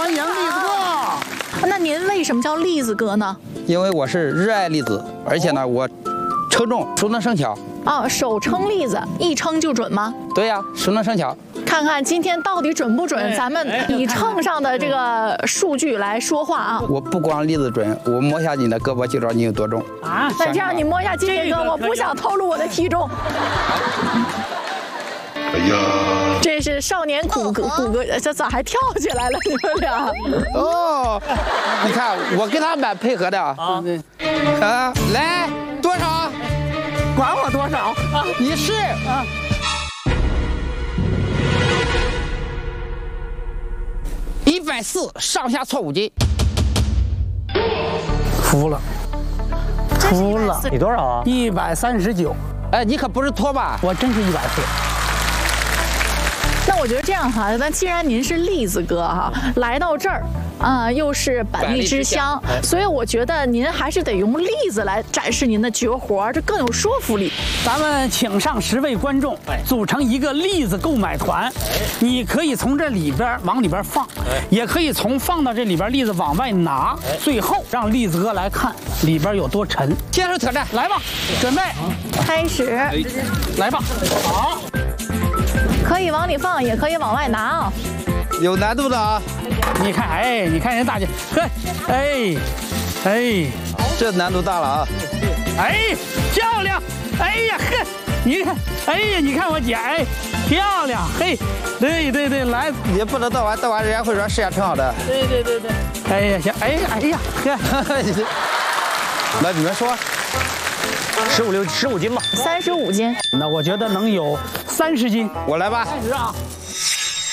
欢迎栗子哥。 那您为什么叫栗子哥呢？ 因为我是热爱栗子，而且呢，我称重，熟能生巧。 哦，手称栗子，一称就准吗？ 对呀，熟能生巧。 看看今天到底准不准？咱们以秤上的这个数据来说话啊！ 我不光栗子准，我摸下你的胳膊就知道你有多重啊！那这样你摸一下金铁哥，我不想透露我的体重。 哎呀， 这是少年骨骼，这咋还跳起来了？你们俩？ 哦，你看我跟他蛮配合的啊！来多少？ 管我多少啊？ 你是啊。140上下错5斤， 服了，服了！ 你多少啊 ？139。 哎，你可不是托吧？ 我真是140。 那我觉得这样哈，那既然您是栗子哥哈，来到这儿啊，又是百味之乡，所以我觉得您还是得用栗子来展示您的绝活，这更有说服力。 咱们请上10位观众，组成一个栗子购买团。你可以从这里边往里边放，也可以从放到这里边栗子往外拿，最后让栗子哥来看里边有多沉。 接受挑战， 来吧，准备， 开始， 来吧，好。 可以往里放，也可以往外拿啊。 有难度的啊！ 你看，哎，你看人大姐，呵，哎， 这难度大了啊！ 哎，漂亮！哎呀，呵，你看，哎呀，你看我姐，哎，漂亮，嘿，对，来， 你不能倒完人家会说是呀，挺好的。 对，哎呀，行，哎呀，呵， 来，你们说。 15斤吧， 35斤。 那我觉得能有30斤。 我来吧。 开始啊！